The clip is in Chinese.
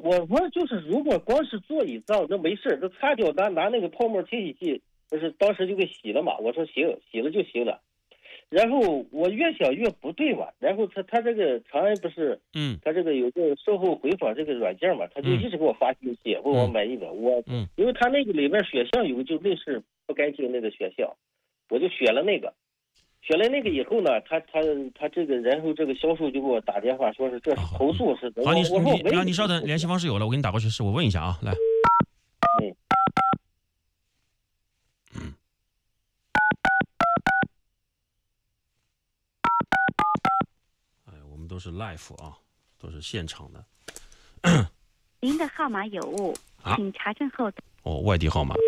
我说就是，如果光是座椅脏，那没事，这擦脚拿那个泡沫清洗剂，不是当时就给洗了嘛？我说行，洗了就行了。然后我越想越不对嘛，然后他这个长安不是，他这个有个售后回访这个软件嘛，他就一直给我发信息问我满意的，因为他那个里边选项有个就类似不干净那个选项，我就选了那个。选了那个以后呢，他这个，然后这个销售就给我打电话，说是这是投诉是怎么？ 好，你稍等，联系方式有了，我给你打过去，我问一下啊，来。我们都是 live 啊，都是现场的。 您的号码有误，请查证后。 外地号码。